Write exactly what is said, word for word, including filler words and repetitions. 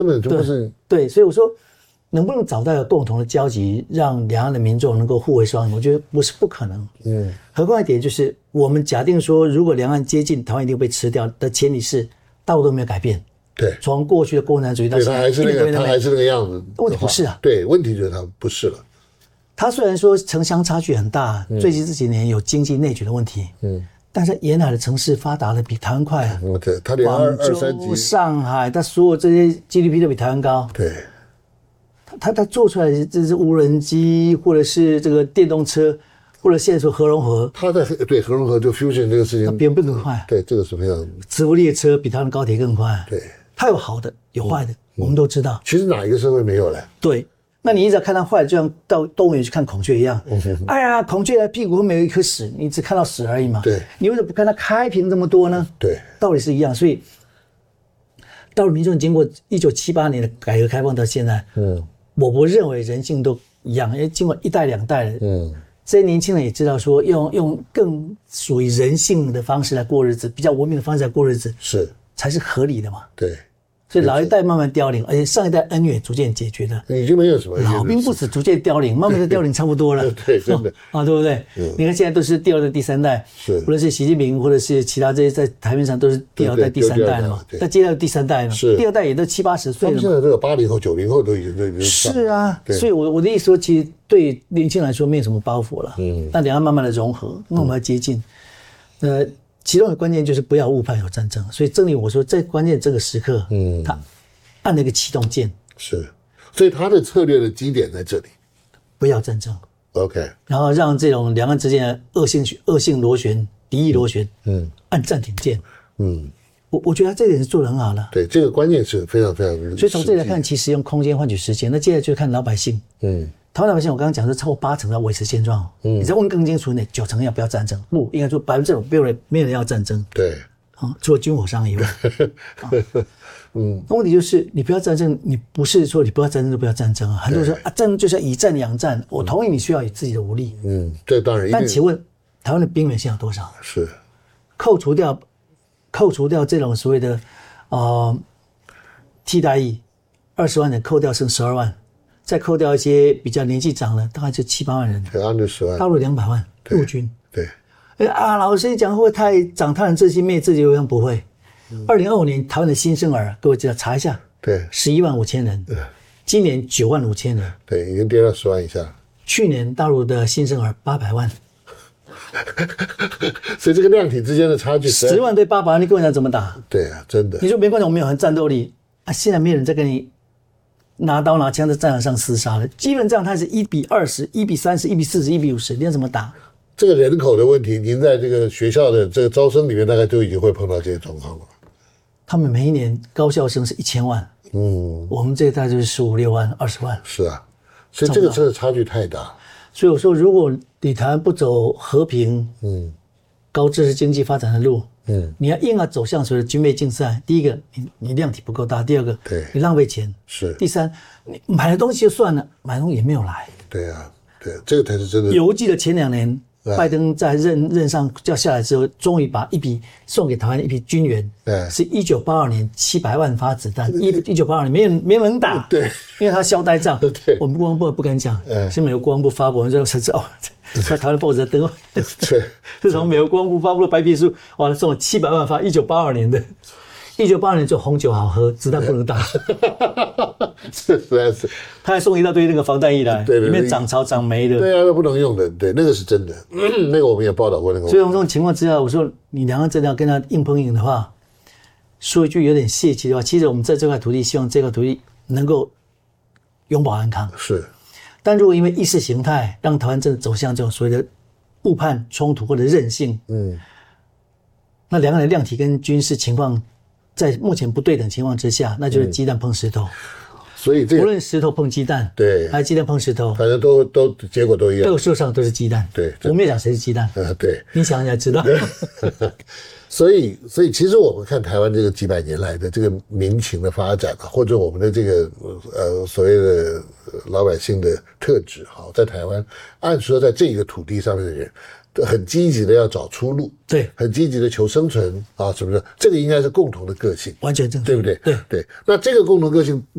根本就不是对, 对，所以我说能不能找到一个共同的交集，让两岸的民众能够互为双赢，我觉得不是不可能。嗯，何况一点就是，我们假定说，如果两岸接近，台湾一定被吃掉的前提是大陆都没有改变。 对， 从过去的共产主义到现在， 他还是那个，他还是那个样子。 问题不是啊， 对，问题就是他不是了。 他虽然说城乡差距很大，嗯、最近这几年有经济内卷的问题，嗯，但是沿海的城市发达的比台湾快啊。 嗯，对，他连二二三级， 上海，他所有这些 G D P 都比台湾高。 对， 他他他做出来的这是无人机，或者是这个电动车，或者现在说核融合， 他在对核融合就 fusion 这个事情， 比我们更快。 对，这个是非常。 磁浮列车比台湾高铁更快。 对， 它有好的，有坏的，嗯、我们都知道。 其实哪一个社会没有嘞？ 对。那你一直看到坏的，就像到动物园去看孔雀一样。嗯、哎呀，孔雀的屁股后面有一颗屎，你只看到屎而已嘛。 对。 你为什么不看它开屏这么多呢？ 对。 道理是一样，所以大陆民众经过一九七八年的改革开放到现在，嗯，我不认为人性都一样，因为经过一代两代的，嗯，这些年轻人也知道说用用更属于人性的方式来过日子，比较文明的方式来过日子， 是才是合理的嘛。 对。 所以老一代慢慢凋零，而且上一代恩怨逐渐解决的， 已经没有什么老兵不死，逐渐凋零，慢慢的凋零差不多了。 对，真的、 哦、啊，对不对？嗯、你看现在都是第二代、第三代， 是， 无论是习近平或者是其他这些在台面上都是第二代、第三代了嘛。那接下来第三代了， 是， 第二代也都七八十岁了嘛。 他们现在都有八零后、九零后都已经都已经是啊，所以我我的意思说，其实对年轻人来说没有什么包袱了。嗯，那两岸慢慢的融合，那我们要接近，呃，其中的关键就是不要误判有战争。所以正如我说，在关键这个时刻，嗯，他按那个启动键， 是，所以他的策略的基点在这里， 不要战争 ，OK， 然后让这种两岸之间的恶性恶性螺旋、敌意螺旋，嗯，按暂停键，嗯，我我觉得他这点是做得很好的， 对，这个关键是非常非常， 所以从这里来看，其实用空间换取时间，那接下来就看老百姓，嗯，台湾老百姓，我刚刚讲是超过八成要维持现状，嗯，你再问更清楚一点，九成要不要战争？不，应该说百分之五没有人没有人要战争， 对， 啊，除了军火商以外。啊嗯，那问题就是你不要战争，你不是说你不要战争就不要战争啊。很多人说啊，战争就是要以战养战，我同意你需要有自己的武力。 嗯，这当然。 但请问台湾的兵员现在有多少？ 是， 扣除掉扣除掉这种所谓的呃替代役，二十万人扣掉剩十二万，再扣掉一些比较年纪长了，大概就七八万人。 对，按就十万。 大陆两百万陆军。 对。 哎啊，老师你讲会不会太长他人志气灭自己？我想不会。二零二五年台湾的新生儿，各位知道查一下， 对， 十一万五千人，今年九万五千人， 对，已经跌到十万以下。 去年大陆的新生儿八百万， 所以这个量体之间的差距， 十万对八百万，你跟我讲怎么打？ 对啊，真的。 你说没关系，我们有很战斗力啊，现在没有人在跟你拿刀拿枪在战场上厮杀了，基本上它是一比二十、一比三十、一比四十、一比五十，你要怎么打？ 这个人口的问题，您在这个学校的这个招生里面，大概都已经会碰到这些状况了。他们每一年高校生是一千万，嗯，我们这一代就是十五六万、二十万。 是啊，所以这个真的差距太大。 所以我说，如果你台湾不走和平、嗯，高知识经济发展的路，嗯，你要硬要走向所谓的军备竞赛，第一个，你你量体不够大；第二个， 对， 你浪费钱； 是； 第三，你买了东西就算了，买东西也没有来。 对啊，对，这个才是真的。 犹记得前两年。拜登在任任上叫下来之后，终于把一笔送给台湾的一批军援，是一九八二年七百万发子弹，一一九八二年没人没人打， 对， 因为他消呆仗，对，我们国防部不敢讲，是美国国防部发布，我们就才知道，在台湾报纸登，对，是从美国国防部发布的白皮书，哇，送了七百万发，一九八二年的。一九八二年做红酒好喝，子弹不能打， 是实在是。 他还送一大堆那个防弹衣来，对对对，里面长草长霉的。 对啊，那不能用的，对，那个是真的。嗯、那个我们也报道过那个。 所以从这种情况之下，我说你两岸真的要跟他硬碰硬的话，说一句有点泄气的话，其实我们在这块土地，希望这块土地能够永保安康。 是。 但如果因为意识形态让台湾真的走向这种所谓的误判冲突或者韧性，嗯，那两岸的量体跟军事情况。在目前不对等情况之下，那就是鸡蛋碰石头。嗯、 所以这个无论石头碰鸡蛋， 对， 还是鸡蛋碰石头， 反正都都结果都一样。 都受伤都是鸡蛋。 对， 我没有讲谁是鸡蛋。 呃，对， 你想一下知道。 所以，所以其实我们看台湾这个几百年来的这个民情的发展啊，或者我们的这个呃所谓的老百姓的特质，好，在台湾，按说在这个土地上面的人。很积极的要找出路， 对， 很积极的求生存啊，是不是？这个应该是共同的个性， 完全正确， 对不对？ 对对。那这个共同个性